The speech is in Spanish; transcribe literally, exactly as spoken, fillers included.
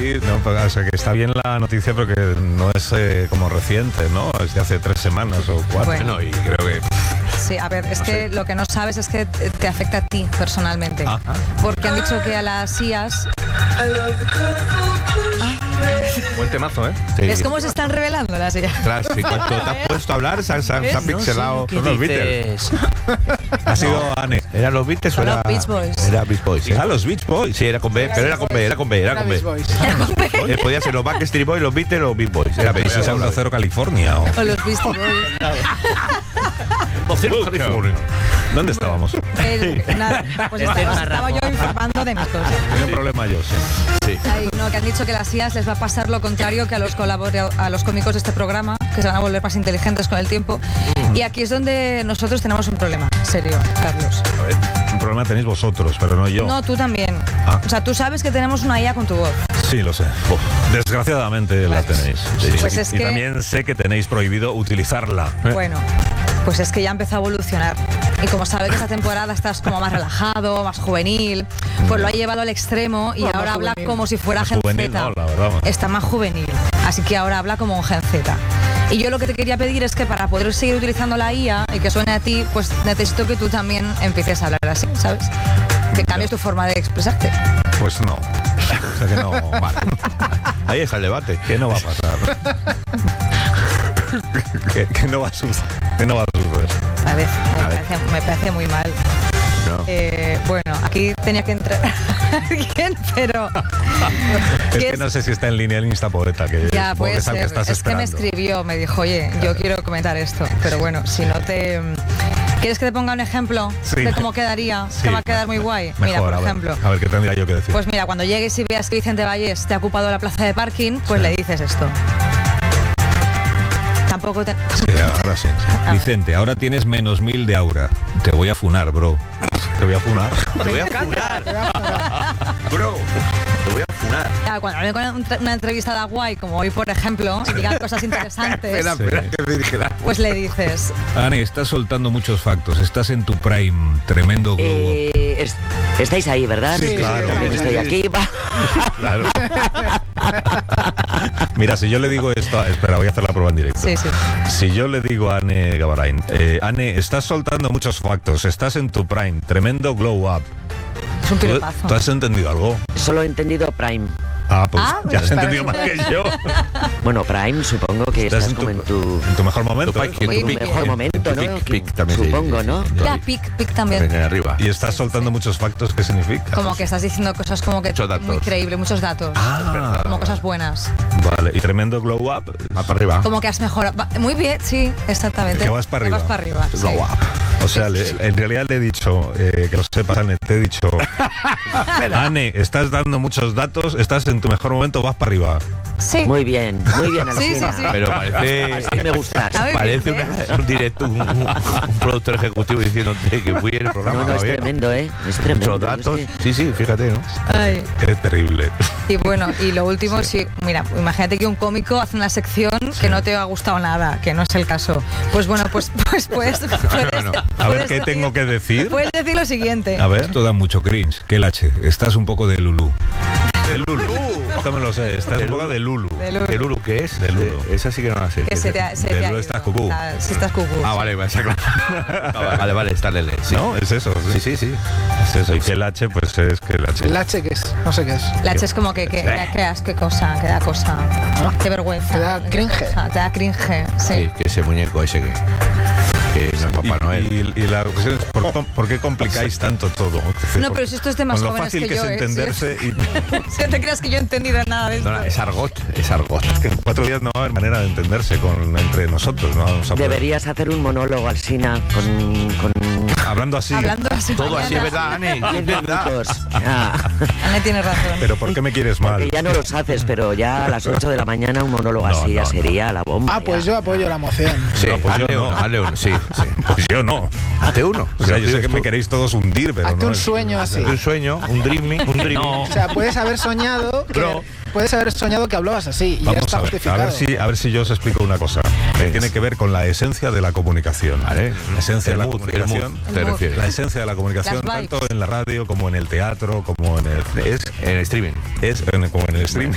Sí, no, o sea, que está bien la noticia, pero que no es eh, como reciente, ¿no? Es de hace tres semanas o cuatro. Bueno. Y creo que... Sí, a ver, es No que sé. lo que no sabes es que te te afecta a ti personalmente. Ah. Porque han dicho que a las I As... Buen temazo, ¿eh? Sí. Es como se están revelando las I As. Claro, sí, cuando te has puesto a hablar, se han, se han- se han pixelado. Son los Beatles. Ha sido Anne. ¿Eran los Beatles o Son era...? los Beach Boys. Era Beach Boys, ¿eh? Ah, los Beach Boys. Sí, era con B, pero era con B, era con B, era con B. Eh, Podía ser los Backstreet Boys, los Beatles o Beach Boys. Era B. Ese es Onda Cero California. O... O los Beastie Boys. ¿Dónde estábamos? El- nada, pues estaba, estaba yo informando de mis cosas. Tenía un problema yo, sí. Ay, no, que han dicho que a las I As les va a pasar lo contrario que a los colabora- a los cómicos de este programa, que se van a volver más inteligentes con el tiempo. Y aquí es donde nosotros tenemos un problema serio, Carlos. A ver, un problema tenéis vosotros, pero no yo. No, tú también. Ah. O sea, tú sabes que tenemos una I A con tu voz. Sí, lo sé. Desgraciadamente la tenéis. Sí. Pues y, es y que- también sé que tenéis prohibido utilizarla. Bueno, pues es que ya empezó a evolucionar. Y como sabes que esta temporada estás como más relajado, más juvenil, pues lo ha llevado al extremo y Bueno, ahora más habla juvenil. como si fuera Más Gen juvenil, Z. no, la verdad. Está más juvenil. Así que ahora habla como un Gen Z. Y yo lo que te quería pedir es que para poder seguir utilizando la I A y que suene a ti, pues necesito que tú también empieces a hablar así, ¿sabes? Que cambies tu forma de expresarte. Pues no. O sea que no, vale. Ahí está el debate. Que no va a pasar. que, que no va a suceder. Que no va a suceder. A ver, me parece, me parece muy mal. No. Eh, bueno, aquí tenía que entrar alguien, pero... Es ¿qué que no sé si está en línea el Instapoeta, que Ya, supongo puede que es al ser. que estás Es que me esperando. escribió, me dijo, oye, yo quiero comentar esto. Pero bueno, si no te... ¿Quieres que te ponga un ejemplo Sí. de cómo quedaría? Sí, que va a quedar muy guay. Mejor, Mira, por a ver, ejemplo... A ver, ¿qué tendría yo que decir? Pues mira, cuando llegues y veas que Vicente Vallés te ha ocupado la plaza de parking, pues le dices esto. Tampoco te... Sí, ahora sí. Vicente, ahora tienes menos mil de aura. Te voy a funar, bro. Te voy a funar. Te voy a funar. Bro, te voy a funar. Ya, cuando hable con una- una entrevistada guay, como hoy, por ejemplo, y digan cosas interesantes, Espera, espera, Sí. que me dijera. pues le dices... Anne, estás soltando muchos factos. Estás en tu prime. Tremendo globo. Eh, es- estáis ahí, ¿verdad? Sí, claro. También Sí, estoy sí. aquí. Va. Claro. Mira, si yo le digo esto... Espera, voy a hacer la prueba en directo. Sí, sí. Si yo le digo a Anne Gabarain, eh, Anne, estás soltando muchos factos. Estás en tu prime. Tremendo glow up. Es un ¿Tú, piropazo. tú has entendido algo? Solo he entendido Prime. Ah, pues Ah, ya has pues entendido más parece- que yo. Bueno, Prime, supongo que Estás estás, en como tu, en tu, en tu mejor momento. Tu ¿eh? pick, como en tu Pic, mejor pic. momento, ¿no? Pic, Que- pic, también se supongo, dice, ¿no? sí. Ya, pic, pic también. En arriba. Y estás soltando muchos factos. ¿Qué significa? Como que estás diciendo cosas como que Muchos datos. muy creíble, muchos datos. Ah, Como cosas buenas. vale. Y tremendo glow up. Va para arriba. Como que has mejorado. Va- Muy bien, sí, exactamente. Que vas para arriba. Que vas para arriba. sí. Glow up. O sea, le- en realidad le he dicho, eh, que lo sepas, Anne, te he dicho, Anne, estás dando muchos datos, estás en tu mejor momento, vas para arriba. Sí. Muy bien, muy bien, Sí, sí, Alsina. sí. Pero parece... Así me gusta. A ver, Parece bien, una- un directo, un, un- un productor ejecutivo diciéndote que fui en el programa. No, no, va es bien. tremendo, ¿eh? Es tremendo. Muchos datos. Es que- Sí, sí, fíjate, ¿no? Ay. Es terrible. Y bueno, y lo último, sí. Mira, imagínate que un cómico hace una sección que no te ha gustado nada, que no es el caso. Pues bueno, pues pues puedes, puedes, Bueno, A ver puedes qué decir- tengo que decir. Puedes decir lo siguiente. A ver, esto da mucho cringe. ¿Qué lache? Estás un poco de Lulu. De Lulu. Esto me lo sé. Estás un poco de Lulu. De Lulu. ¿El Uru qué es? Del Uru. Eh, Esa sí que no la sé. Que se te ha, se de te ha Lulu ido. estás cucú. Está- Si estás cucú. Ah, vale, me saca. Vale, vale, está Lele. Sí. ¿No? Es eso. Sí, sí, sí. Es eso. Y que lache, pues es que lache. ¿El H qué es? No sé qué es. La H es como que, que, que, que as- qué cosa, que da cosa. Qué vergüenza. Te da cringe. Qué cosa, Te da cringe, sí. Sí, que ese muñeco ese que, que no es Papá Y, Noel. y- y la cuestión es, ¿por, por qué complicáis tanto todo? No, pero si esto es de más Con lo jóvenes fácil que que, yo, es ¿eh? entenderse y Si no te creas que yo he entendido nada de esto. No, no, es argot, es argot. que en cuatro días no va a haber manera de entenderse con, entre nosotros. No vamos a poder- Deberías hacer un monólogo, Alsina, con, con Hablando así. Hablando así. Todo así es verdad, Ani. diez Es verdad. minutos. Ah, Ana tiene razón. Pero ¿por qué me quieres mal? porque ya no los haces, pero ya a las ocho de la mañana un monólogo No, así ya no, sería la bomba. Ah, pues ya. yo apoyo la moción. Sí, No, pues hazle yo no. uno, hazle uno, sí, sí. Pues yo no. Hazte uno. O sea, yo sé que me queréis todos hundir, pero Hazte no un es- sueño así. Un sueño, un dreaming, un dreaming. O sea, puedes haber soñado que, Bro. puedes haber soñado que hablabas así y ya Vamos está a ver, a justificado. ver si a ver si yo os explico una cosa que tiene que ver con la esencia de la comunicación. Vale. La esencia El de la mood, el comunicación. mood, te El mood. refieres. La esencia de la comunicación, Las vibes. tanto en la radio como en el teatro, como en el es En el streaming. es en- como en el stream.